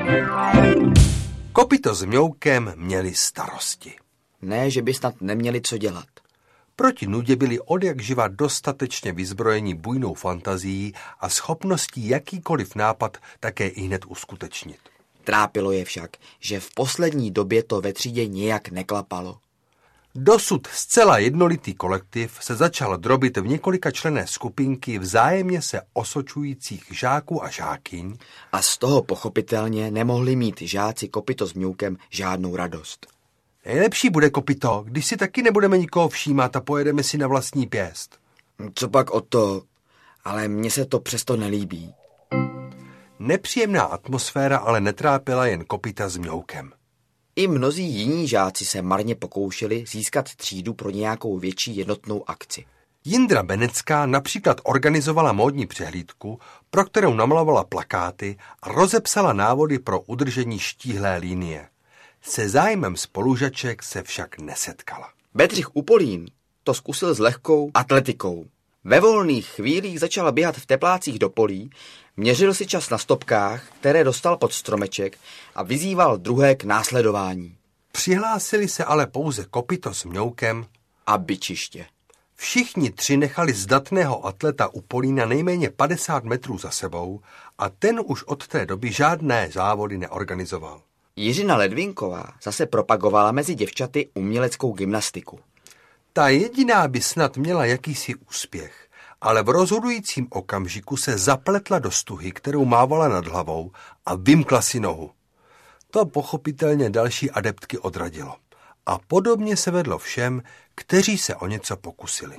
Kopyto s Mňoukem měli starosti. Ne, že by snad neměli co dělat. Proti nudě byli odjakživa dostatečně vyzbrojeni bujnou fantazií a schopností jakýkoliv nápad také ihned uskutečnit. Trápilo je však, že v poslední době to ve třídě nějak neklapalo. Dosud zcela jednolitý kolektiv se začal drobit v několikačlenné skupinky vzájemně se osočujících žáků a žákyň. A z toho pochopitelně nemohli mít žáci Kopyto s Mňoukem žádnou radost. Nejlepší bude, Kopyto, když si taky nebudeme nikoho všímat a pojedeme si na vlastní pěst. Co pak o to, ale mně se to přesto nelíbí. Nepříjemná atmosféra ale netrápila jen Kopyta s Mňoukem. I mnozí jiní žáci se marně pokoušeli získat třídu pro nějakou větší jednotnou akci. Jindra Benecká například organizovala módní přehlídku, pro kterou namalovala plakáty a rozepsala návody pro udržení štíhlé linie. Se zájmem spolužaček se však nesetkala. Bedřich Upolín to zkusil s lehkou atletikou. Ve volných chvílích začal běhat v teplácích do polí, měřil si čas na stopkách, které dostal pod stromeček a vyzýval druhé k následování. Přihlásili se ale pouze Kopyto s Mňoukem a bičiště. Všichni tři nechali zdatného atleta Upolína nejméně 50 metrů za sebou a ten už od té doby žádné závody neorganizoval. Jiřina Ledvinková zase propagovala mezi děvčaty uměleckou gymnastiku. Ta jediná by snad měla jakýsi úspěch, ale v rozhodujícím okamžiku se zapletla do stuhy, kterou mávala nad hlavou a vymkla si nohu. To pochopitelně další adeptky odradilo. A podobně se vedlo všem, kteří se o něco pokusili.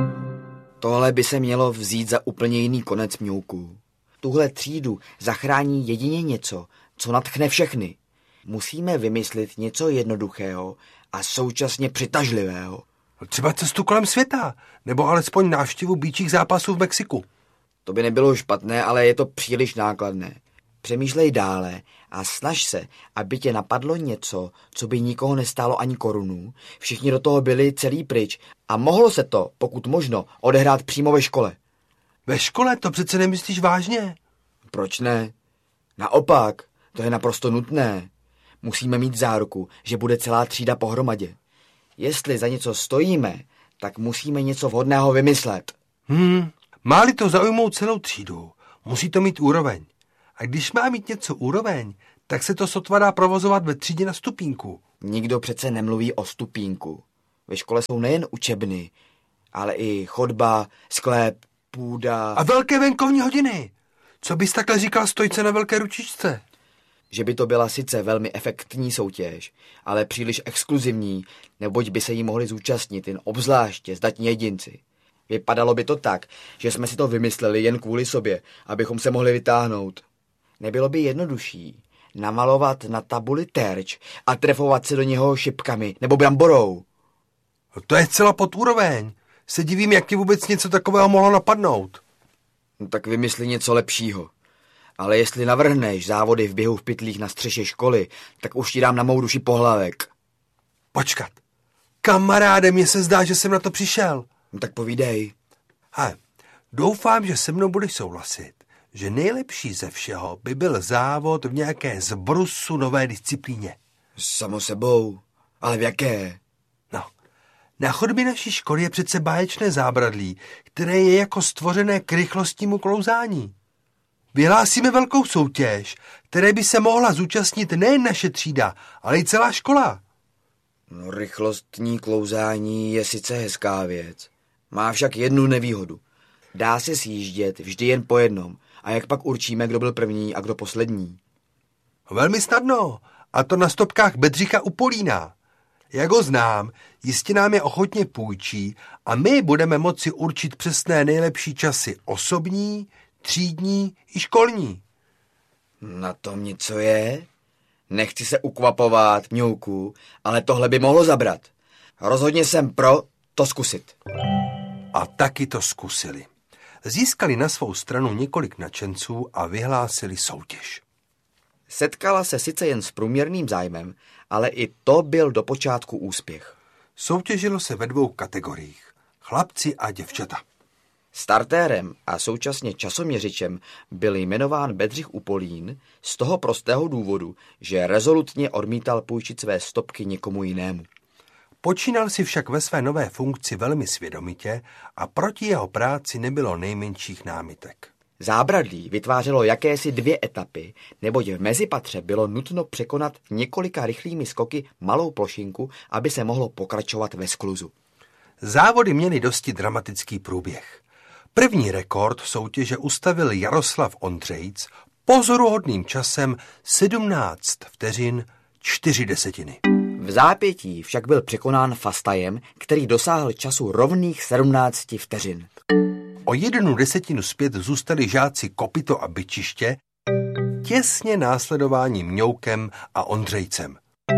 Tohle by se mělo vzít za úplně jiný konec, Mňouku. Tuhle třídu zachrání jedině něco, co nadchne všechny. Musíme vymyslet něco jednoduchého a současně přitažlivého. Třeba cestu kolem světa, nebo alespoň návštěvu býčích zápasů v Mexiku. To by nebylo špatné, ale je to příliš nákladné. Přemýšlej dále a snaž se, aby tě napadlo něco, co by nikoho nestálo ani korunu. Všichni do toho byli celý pryč a mohlo se to, pokud možno, odehrát přímo ve škole. Ve škole to přece nemyslíš vážně? Proč ne? Naopak, to je naprosto nutné. Musíme mít záruku, že bude celá třída pohromadě. Jestli za něco stojíme, tak musíme něco vhodného vymyslet. Má-li to zaujmout celou třídu, musí to mít úroveň. A když má mít něco úroveň, tak se to sotva dá provozovat ve třídě na stupínku. Nikdo přece nemluví o stupínku. Ve škole jsou nejen učebny, ale i chodba, sklep, půda... A velké venkovní hodiny. Co bys takhle říkal stojce na velké ručičce? Že by to byla sice velmi efektní soutěž, ale příliš exkluzivní, neboť by se jí mohli zúčastnit jen obzvláště zdatní jedinci. Vypadalo by to tak, že jsme si to vymysleli jen kvůli sobě, abychom se mohli vytáhnout. Nebylo by jednodušší namalovat na tabuli terč a trefovat se do něho šipkami nebo bramborou. To je celá pod úroveň. Se divím, jak ti vůbec něco takového mohlo napadnout. No tak vymysli něco lepšího. Ale jestli navrhneš závody v běhu v pytlích na střeše školy, tak už ti dám na mou duši pohlavek. Počkat. Kamaráde, mně se zdá, že jsem na to přišel. No tak povídej. Doufám, že se mnou budeš souhlasit, že nejlepší ze všeho by byl závod v nějaké zbrusu nové disciplíně. Samo sebou. Ale v jaké? No, na chodbě naší školy je přece báječné zábradlí, které je jako stvořené k rychlostnímu klouzání. Vyhlásíme velkou soutěž, které by se mohla zúčastnit nejen naše třída, ale i celá škola. No, rychlostní klouzání je sice hezká věc. Má však jednu nevýhodu. Dá se sjíždět vždy jen po jednom. A jak pak určíme, kdo byl první a kdo poslední? Velmi snadno. A to na stopkách Bedřicha Upolína. Jak ho znám, jistě nám je ochotně půjčí a my budeme moci určit přesné nejlepší časy osobní, třídní i školní. Na tom něco je? Nechci se ukvapovat, Mňouku, ale tohle by mohlo zabrat. Rozhodně jsem pro to zkusit. A taky to zkusili. Získali na svou stranu několik nadšenců a vyhlásili soutěž. Setkala se sice jen s průměrným zájmem, ale i to byl do počátku úspěch. Soutěžilo se ve 2 kategoriích. Chlapci a děvčata. Startérem a současně časoměřičem byl jmenován Bedřich Upolín z toho prostého důvodu, že rezolutně odmítal půjčit své stopky někomu jinému. Počínal si však ve své nové funkci velmi svědomitě a proti jeho práci nebylo nejmenších námitek. Zábradlí vytvářelo jakési 2 etapy, neboť v mezipatře bylo nutno překonat několika rychlými skoky malou plošinku, aby se mohlo pokračovat ve skluzu. Závody měly dosti dramatický průběh. První rekord soutěže ustavil Jaroslav Ondřejc pozoruhodným časem 17 vteřin 4 desetiny. V zápětí však byl překonán Fastajem, který dosáhl času rovných 17 vteřin. O 1 desetinu zpět zůstali žáci Kopyto a Byčiště, těsně následování Mňoukem a Ondřejcem.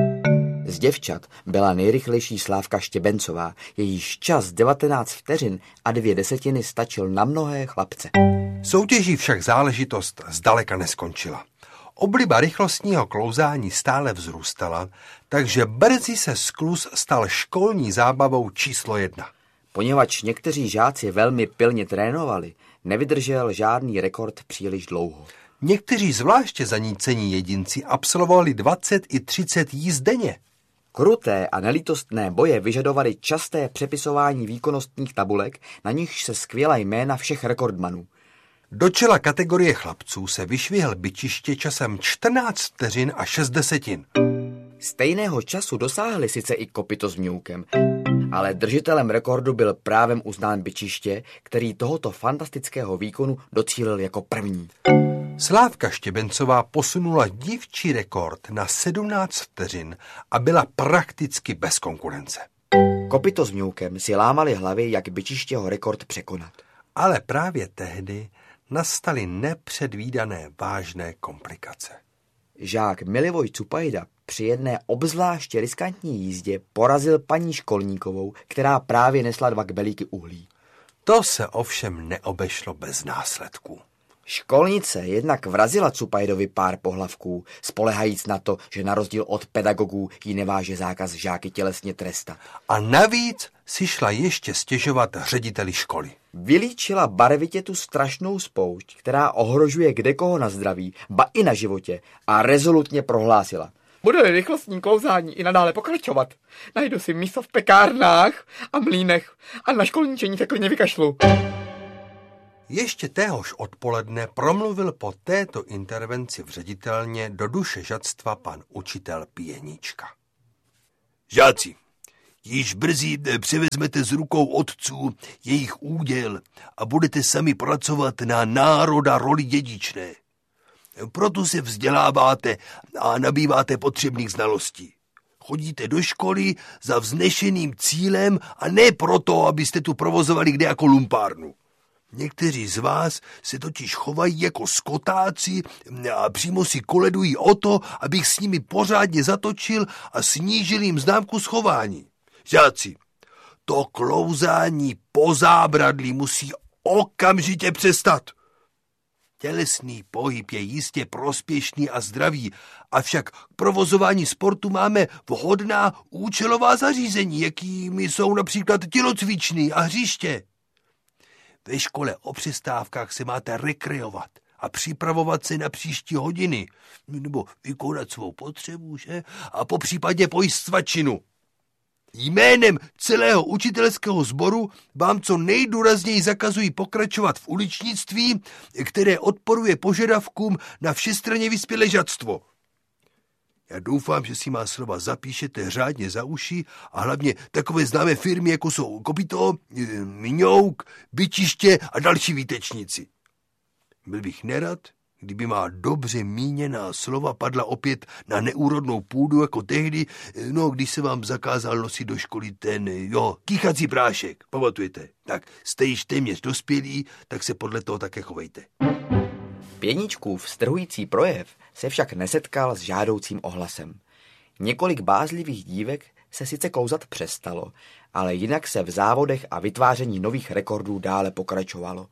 Z děvčat byla nejrychlejší Slávka Štěbencová, jejíž čas 19 vteřin a 2 desetiny stačil na mnohé chlapce. Soutěží však záležitost zdaleka neskončila. Obliba rychlostního klouzání stále vzrůstala, takže brzy se skluz stal školní zábavou číslo 1. Poněvadž někteří žáci velmi pilně trénovali, nevydržel žádný rekord příliš dlouho. Někteří zvláště zanícení jedinci absolvovali 20 i 30 jízd denně. Kruté a nelítostné boje vyžadovaly časté přepisování výkonnostních tabulek, na nichž se skvěla jména všech rekordmanů. Do čela kategorie chlapců se vyšvihl Byčiště časem 14 vteřin a 6 desetin. Stejného času dosáhli sice i Kopyto s Mňoukem, ale držitelem rekordu byl právem uznán Byčiště, který tohoto fantastického výkonu docílil jako první. Slávka Štěbencová posunula dívčí rekord na 17 vteřin a byla prakticky bez konkurence. Kopyto s Mňoukem si lámali hlavy, jak Byčištěho rekord překonat. Ale právě tehdy nastaly nepředvídané vážné komplikace. Žák Milivoj Cupajda při jedné obzvláště riskantní jízdě porazil paní Školníkovou, která právě nesla 2 kbelíky uhlí. To se ovšem neobešlo bez následků. Školnice jednak vrazila Cupajdovi pár pohlavků, spolehajíc na to, že na rozdíl od pedagogů jí neváže zákaz žáky tělesně trestat. A navíc si šla ještě stěžovat řediteli školy. Vylíčila barvitě tu strašnou spoušť, která ohrožuje kdekoho na zdraví, ba i na životě, a rezolutně prohlásila: bude rychlostní klouzání i nadále pokračovat. Najdu si místo v pekárnách a mlýnech a na školníčení se klidně vykašlu. Ještě téhož odpoledne promluvil po této intervenci v ředitelně do duše žadstva pan učitel Pěnička. Žáci, již brzy převezmete z rukou otců jejich úděl a budete sami pracovat na národa roli dědičné. Proto se vzděláváte a nabýváte potřebných znalostí. Chodíte do školy za vznešeným cílem a ne proto, abyste tu provozovali kde jako lumpárnu. Někteří z vás se totiž chovají jako skotáci a přímo si koledují o to, abych s nimi pořádně zatočil a snížil jim známku schování. Žáci, to klouzání po zábradlí musí okamžitě přestat. Tělesný pohyb je jistě prospěšný a zdravý, avšak k provozování sportu máme vhodná účelová zařízení, jakými jsou například tělocvičny a hřiště. Ve škole o přestávkách se máte rekreovat a připravovat se na příští hodiny, nebo vykonat svou potřebu, že? A popřípadě pojíst svačinu. Jménem celého učitelského sboru vám co nejdůrazněji zakazují pokračovat v uličnictví, které odporuje požadavkům na všestranně vyspělé žadstvo. Já doufám, že si má slova zapíšete řádně za uši a hlavně takové známé firmy, jako jsou Kopyto, Mňouk, Byčiště a další výtečníci. Byl bych nerad, kdyby má dobře míněná slova padla opět na neúrodnou půdu, jako tehdy, když se vám zakázal nosit do školy ten, kýchací prášek, pamatujete? Tak jste již téměř dospělí, tak se podle toho také chovejte. Pěničkův strhující projev se však nesetkal s žádoucím ohlasem. Několik bázlivých dívek se sice klouzat přestalo, ale jinak se v závodech a vytváření nových rekordů dále pokračovalo.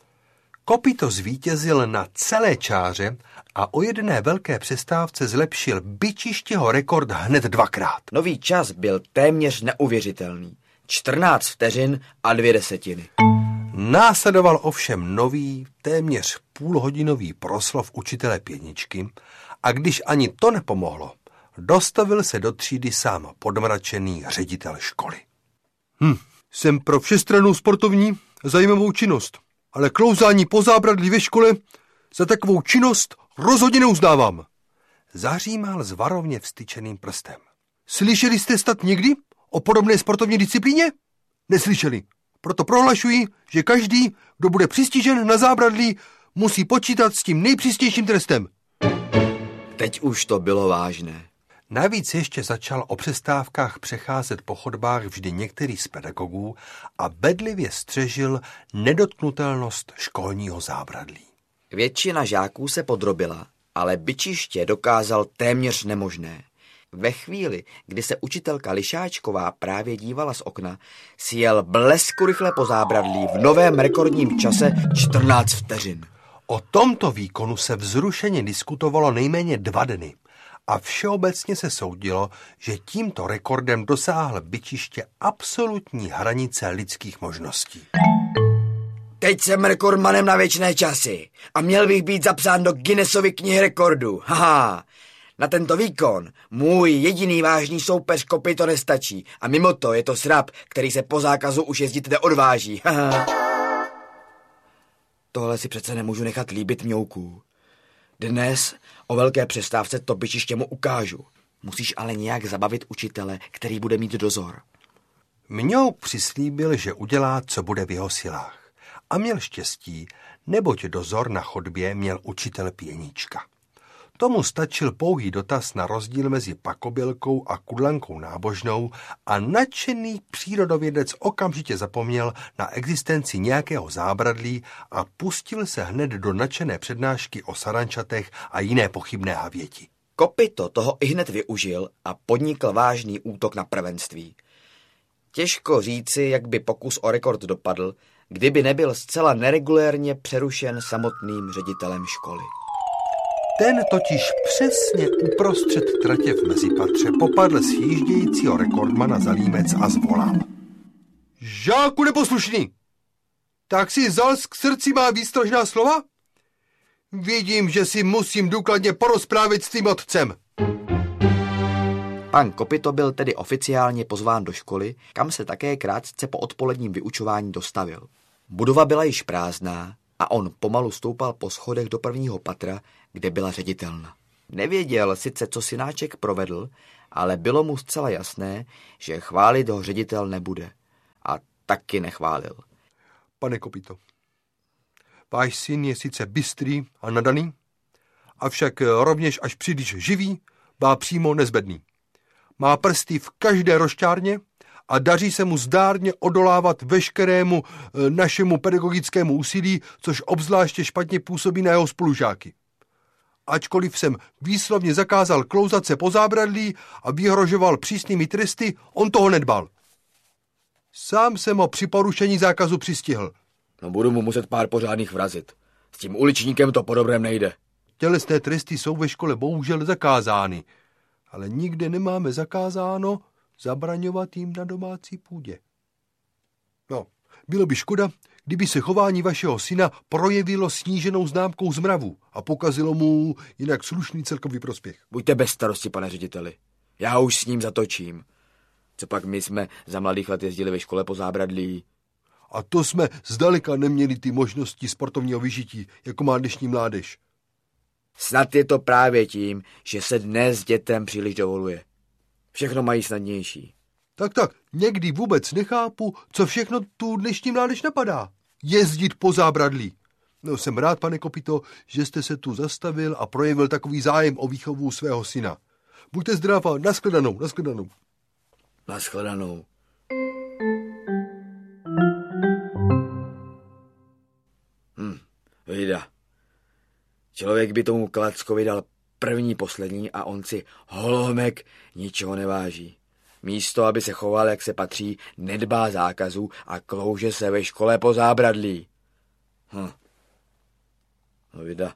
Kopyto zvítězil na celé čáře a o jedné velké přestávce zlepšil Byčištěho rekord hned 2krát. Nový čas byl téměř neuvěřitelný. 14 vteřin a 2 desetiny. Následoval ovšem nový, téměř půlhodinový proslov učitele pěničky a když ani to nepomohlo, dostavil se do třídy sám podmračený ředitel školy. Jsem pro všestrannou sportovní zajímavou činnost, ale klouzání po zábradlí ve škole za takovou činnost rozhodně neuznávám. Zahřímal s varovně vztyčeným prstem. Slyšeli jste snad někdy o podobné sportovní disciplíně? Neslyšeli. Proto prohlašuji, že každý, kdo bude přistižen na zábradlí, musí počítat s tím nejpřísnějším trestem. Teď už to bylo vážné. Navíc ještě začal o přestávkách přecházet po chodbách vždy některý z pedagogů a bedlivě střežil nedotknutelnost školního zábradlí. Většina žáků se podrobila, ale bičiště dokázal téměř nemožné. Ve chvíli, kdy se učitelka Lišáčková právě dívala z okna, si jel bleskurychle po zábradlí v novém rekordním čase 14 vteřin. O tomto výkonu se vzrušeně diskutovalo nejméně 2 dny a všeobecně se soudilo, že tímto rekordem dosáhl bičiště absolutní hranice lidských možností. Teď jsem rekordmanem na věčné časy a měl bych být zapsán do Guinnessovy knihy rekordů. Haha, na tento výkon můj jediný vážný soupeř kopyto nestačí a mimo to je to srab, který se po zákazu už jezdit neodváží. Haha. Tohle si přece nemůžu nechat líbit Mňouků. Dnes o velké přestávce to bičiště mu ukážu. Musíš ale nějak zabavit učitele, který bude mít dozor. Mňouk přislíbil, že udělá, co bude v jeho silách. A měl štěstí, neboť dozor na chodbě měl učitel pěnička. Tomu stačil pouhý dotaz na rozdíl mezi pakobělkou a kudlankou nábožnou a nadšený přírodovědec okamžitě zapomněl na existenci nějakého zábradlí a pustil se hned do nadšené přednášky o sarančatech a jiné pochybné havěti. Kopyto toho ihned využil a podnikl vážný útok na prvenství. Těžko říci, jak by pokus o rekord dopadl, kdyby nebyl zcela neregulérně přerušen samotným ředitelem školy. Ten totiž přesně uprostřed tratě v mezipatře popadl sjíždějícího rekordmana za límec a zvolal. Žáku neposlušný, tak si vzal k srdci má výstražná slova? Vidím, že si musím důkladně porozprávit s tvým otcem. Pan Kopyto byl tedy oficiálně pozván do školy, kam se také krátce po odpoledním vyučování dostavil. Budova byla již prázdná a on pomalu stoupal po schodech do 1. patra, kde byla ředitelna. Nevěděl sice, co synáček provedl, ale bylo mu zcela jasné, že chválit ho ředitel nebude. A taky nechválil. Pane Kopyto, váš syn je sice bystrý a nadaný, avšak rovněž až příliš živý, bá přímo nezbedný. Má prsty v každé rošťárně a daří se mu zdárně odolávat veškerému našemu pedagogickému úsilí, což obzvláště špatně působí na jeho spolužáky. Ačkoliv jsem výslovně zakázal klouzat se po zábradlí a vyhrožoval přísnými tresty, on toho nedbal. Sám jsem ho při porušení zákazu přistihl. No budu mu muset pár pořádných vrazit. S tím uličníkem to po dobrém nejde. Tělesné tresty jsou ve škole bohužel zakázány, ale nikde nemáme zakázáno zabraňovat jim na domácí půdě. No, bylo by škoda, kdyby se chování vašeho syna projevilo sníženou známkou z mravu a pokazilo mu jinak slušný celkový prospěch. Buďte bez starosti, pane řediteli. Já už s ním zatočím. Co pak my jsme za mladých let jezdili ve škole po zábradlí. A to jsme zdaleka neměli ty možnosti sportovního vyžití, jako má dnešní mládež. Snad je to právě tím, že se dnes dětem příliš dovoluje. Všechno mají snadnější. Tak, někdy vůbec nechápu, co všechno tu dnešní mládež napadá. Jezdit po zábradlí. No, jsem rád, pane Kopyto, že jste se tu zastavil a projevil takový zájem o výchovu svého syna. Buďte zdrav a nashledanou. Nashledanou. Vida. Člověk by tomu Klackovi dal první, poslední a on si holomek ničeho neváží. Místo, aby se choval, jak se patří, nedbá zákazů a klouže se ve škole po zábradlí. No vida.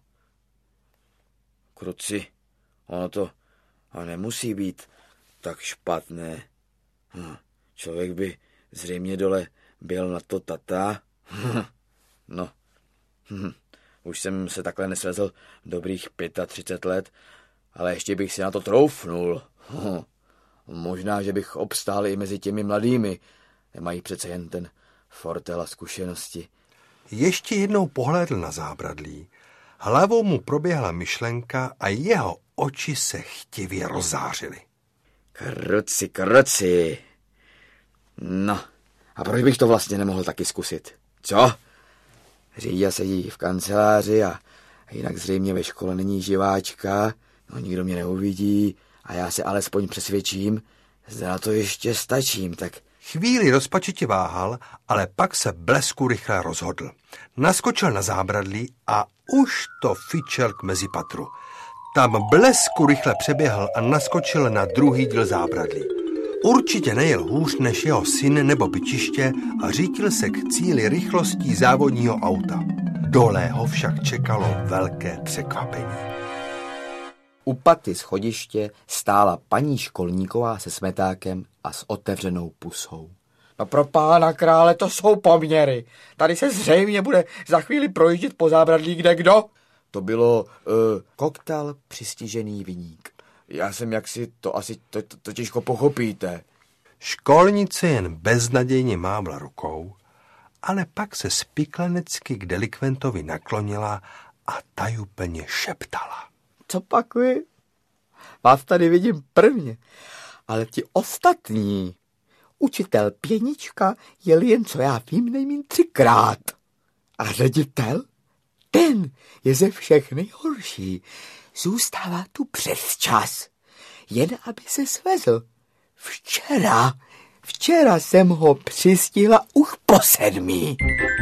Kruci, ono to nemusí být tak špatné. Člověk by zřejmě dole byl na to tata. No, už jsem se takhle nesvezl dobrých 35 let, ale ještě bych si na to troufnul. Možná, že bych obstál i mezi těmi mladými. Nemají přece jen ten fortel a zkušenosti. Ještě jednou pohlédl na zábradlí. Hlavou mu proběhla myšlenka a jeho oči se chtivě rozzářily. Kruci. No, a proč bych to vlastně nemohl taky zkusit? Co? Řídia sedí v kanceláři a jinak zřejmě ve škole není živáčka, no nikdo mě neuvidí a já se alespoň přesvědčím, že na to ještě stačím, tak... Chvíli rozpačitě váhal, ale pak se blesku rychle rozhodl. Naskočil na zábradlí a už to fičel k mezipatru. Tam blesku rychle přeběhl a naskočil na druhý díl zábradlí. Určitě nejel hůř než jeho syn nebo byčiště a řítil se k cíli rychlostí závodního auta. Dole ho však čekalo velké překvapení. U paty schodiště stála paní Školníková se smetákem a s otevřenou pusou. No pro pána krále, to jsou poměry. Tady se zřejmě bude za chvíli projíždět po zábradlí kdekdo. To bylo koktel přistižený viník. Já jsem jaksi, to asi to těžko pochopíte. Školnice jen beznadějně mávla rukou, ale pak se spiklenecky k delikventovi naklonila a tajuplně šeptala. Co pak vy? Vás tady vidím prvně, ale ti ostatní. Učitel Pěnička jel jen, co já vím, nejmín 3krát. A ředitel? Ten je ze všech nejhorší. Zůstává tu přes čas. Jen aby se svezl. Včera jsem ho přistihla už po 7.